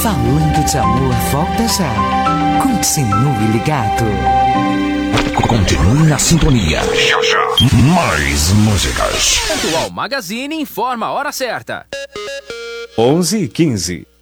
Falando de Amor volta já. Continue ligado. Continue na sintonia. Já já. Mais músicas. Atual Magazine informa a hora certa. 11h15.